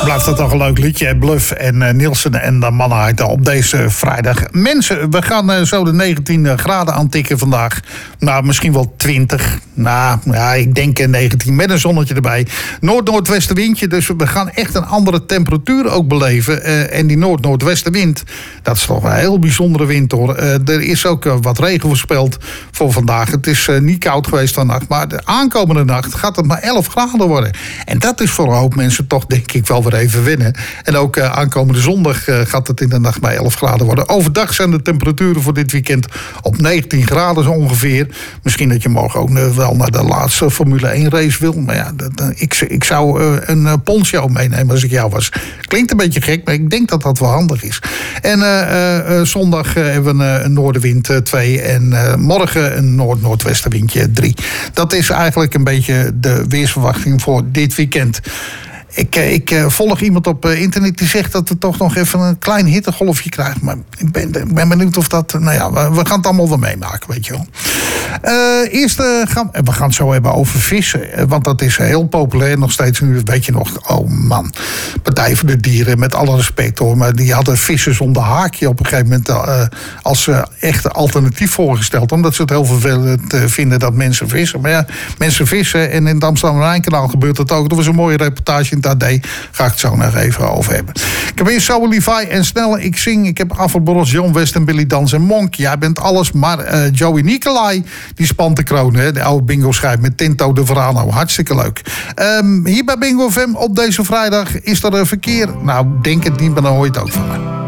Blijft dat toch een leuk liedje. Bluff en Nielsen en de Mannenheid op deze vrijdag. Mensen, we gaan zo de 19 graden aantikken vandaag. Nou, misschien wel 20. Nou, ja, ik denk 19 met een zonnetje erbij. Noord-noordwestenwindje, dus we gaan echt een andere temperatuur ook beleven. En die noord-noordwestenwind, dat is toch een heel bijzondere wind hoor. Er is ook wat regen voorspeld voor vandaag. Het is niet koud geweest vannacht, maar de aankomende nacht gaat het maar 11 graden worden. En dat is voor een hoop mensen toch denk ik wel weer even winnen. En ook aankomende zondag gaat het in de nacht maar 11 graden worden. Overdag zijn de temperaturen voor dit weekend op 19 graden zo ongeveer. Misschien dat je morgen ook wel naar de laatste Formule 1 race wil. Maar ja, ik zou een poncho meenemen als ik jou was. Klinkt een beetje gek, maar ik denk dat dat wel handig is. En zondag hebben we een noordenwind 2 en morgen een noord-noordwestenwindje 3. Dat is eigenlijk een beetje de weersverwachting voor dit weekend. Ik volg iemand op internet die zegt dat we toch nog even een klein hittegolfje krijgen. Maar ik ben benieuwd of dat... Nou ja, we gaan het allemaal wel meemaken, weet je wel. Eerst we gaan het zo hebben over vissen. Want dat is heel populair nog steeds nu. Weet je nog, oh man. Partij voor de Dieren, met alle respect hoor. Maar die hadden vissen zonder haakje op een gegeven moment als echt alternatief voorgesteld. Omdat ze het heel vervelend vinden dat mensen vissen. Maar ja, mensen vissen en in het Amsterdam-Rijnkanaal gebeurt dat ook. Dat was een mooie reportage in AD, ga ik het zo nog even over hebben. Ik heb eerst Zoe Levi en Snelle. Ik zing, ik heb Afroboros, John West en Billy Dans en Monk. Jij bent alles, maar Joey Nicolai, die spant de kroon. Hè? De oude bingo schrijft met Tinto de Verano. Hartstikke leuk. Hier bij Bingo FM op deze vrijdag is er verkeer. Nou, denk het niet, maar dan hoor je het ook van me.